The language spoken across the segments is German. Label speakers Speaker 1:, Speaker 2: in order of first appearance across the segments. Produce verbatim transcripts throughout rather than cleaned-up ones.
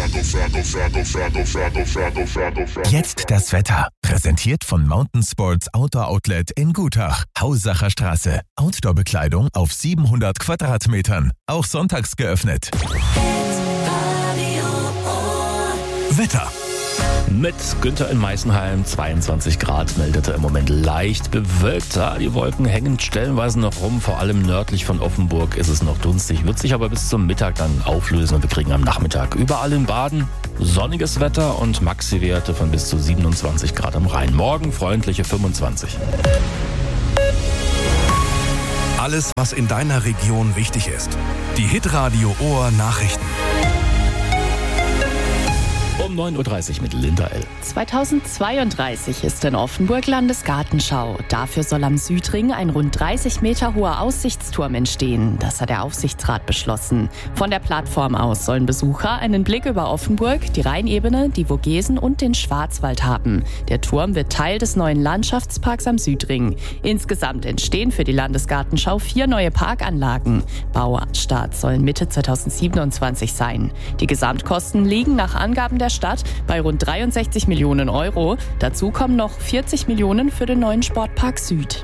Speaker 1: Jetzt das Wetter. Präsentiert von Mountain Sports Outdoor Outlet in Gutach. Haussacher Straße. Outdoor-Bekleidung auf siebenhundert Quadratmetern. Auch sonntags geöffnet. Wetter.
Speaker 2: Mit Günther in Meißenheim, zweiundzwanzig Grad, meldete im Moment leicht bewölkt. Ja, die Wolken hängen stellenweise noch rum, vor allem nördlich von Offenburg ist es noch dunstig, wird sich aber bis zum Mittag dann auflösen und wir kriegen am Nachmittag überall in Baden sonniges Wetter und Maxi-Werte von bis zu siebenundzwanzig Grad am Rhein. Morgen freundliche fünfundzwanzig.
Speaker 3: Alles, was in deiner Region wichtig ist. Die Hitradio Ohr Nachrichten.
Speaker 2: Um neun Uhr dreißig mit Linda L.
Speaker 4: zweitausendzweiunddreißig ist in Offenburg Landesgartenschau. Dafür soll am Südring ein rund dreißig Meter hoher Aussichtsturm entstehen. Das hat der Aufsichtsrat beschlossen. Von der Plattform aus sollen Besucher einen Blick über Offenburg, die Rheinebene, die Vogesen und den Schwarzwald haben. Der Turm wird Teil des neuen Landschaftsparks am Südring. Insgesamt entstehen für die Landesgartenschau vier neue Parkanlagen. Baustart soll Mitte zweitausendsiebenundzwanzig sein. Die Gesamtkosten liegen nach Angaben der Stadt bei rund dreiundsechzig Millionen Euro. Dazu kommen noch vierzig Millionen für den neuen Sportpark Süd.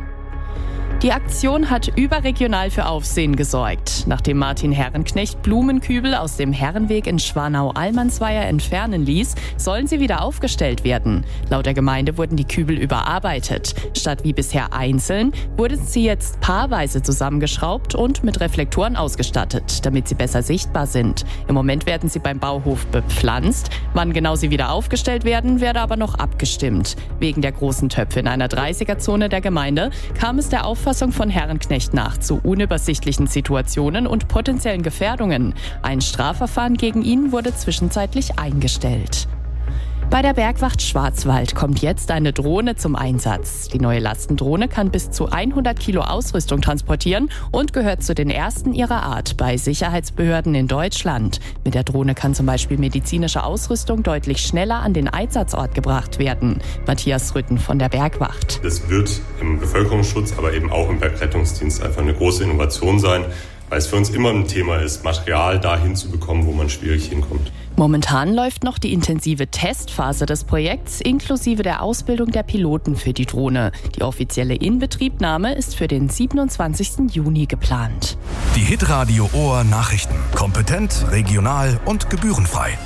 Speaker 4: Die Aktion hat überregional für Aufsehen gesorgt. Nachdem Martin Herrenknecht Blumenkübel aus dem Herrenweg in Schwanau-Allmannsweier entfernen ließ, sollen sie wieder aufgestellt werden. Laut der Gemeinde wurden die Kübel überarbeitet. Statt wie bisher einzeln, wurden sie jetzt paarweise zusammengeschraubt und mit Reflektoren ausgestattet, damit sie besser sichtbar sind. Im Moment werden sie beim Bauhof bepflanzt. Wann genau sie wieder aufgestellt werden, werde aber noch abgestimmt. Wegen der großen Töpfe in einer dreißiger-Zone der Gemeinde kam es der Auffassung von Herrenknecht nach zu unübersichtlichen Situationen und potenziellen Gefährdungen. Ein Strafverfahren gegen ihn wurde zwischenzeitlich eingestellt. Bei der Bergwacht Schwarzwald kommt jetzt eine Drohne zum Einsatz. Die neue Lastendrohne kann bis zu hundert Kilo Ausrüstung transportieren und gehört zu den ersten ihrer Art bei Sicherheitsbehörden in Deutschland. Mit der Drohne kann zum Beispiel medizinische Ausrüstung deutlich schneller an den Einsatzort gebracht werden. Matthias Rütten von der Bergwacht.
Speaker 5: Das wird im Bevölkerungsschutz, aber eben auch im Bergrettungsdienst einfach eine große Innovation sein, weil es für uns immer ein Thema ist, Material dahin zu bekommen, wo man schwierig hinkommt.
Speaker 4: Momentan läuft noch die intensive Testphase des Projekts inklusive der Ausbildung der Piloten für die Drohne. Die offizielle Inbetriebnahme ist für den siebenundzwanzigsten Juni geplant.
Speaker 3: Die Hitradio Ohr Nachrichten. Kompetent, regional und gebührenfrei.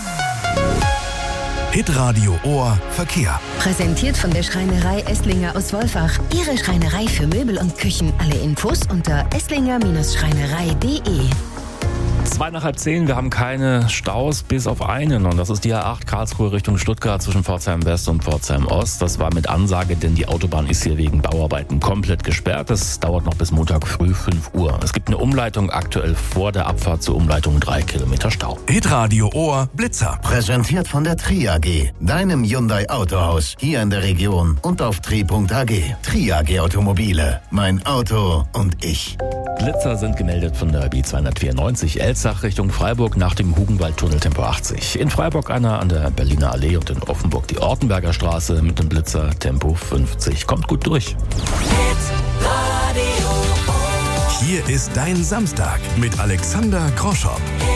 Speaker 3: Hitradio Ohr Verkehr.
Speaker 6: Präsentiert von der Schreinerei Esslinger aus Wolfach. Ihre Schreinerei für Möbel und Küchen. Alle Infos unter esslinger Schreinerei punkt de.
Speaker 2: Zwei nach halb zehn, wir haben keine Staus bis auf einen und das ist die A acht Karlsruhe Richtung Stuttgart zwischen Pforzheim West und Pforzheim Ost. Das war mit Ansage, denn die Autobahn ist hier wegen Bauarbeiten komplett gesperrt. Das dauert noch bis Montag früh fünf Uhr. Es gibt eine Umleitung aktuell vor der Abfahrt zur Umleitung drei Kilometer Stau.
Speaker 3: Hitradio Ohr Blitzer.
Speaker 7: Präsentiert von der Tri A G, deinem Hyundai Autohaus hier in der Region und auf tri punkt a g. Tri A G Automobile, mein Auto und ich.
Speaker 2: Blitzer sind gemeldet von der B zweihundertvierundneunzig Elzach Richtung Freiburg nach dem Hugenwaldtunnel Tempo achtzig. In Freiburg einer an der Berliner Allee und in Offenburg die Ortenberger Straße mit dem Blitzer Tempo fünfzig. Kommt gut durch.
Speaker 3: Hier ist dein Samstag mit Alexander Groschopp.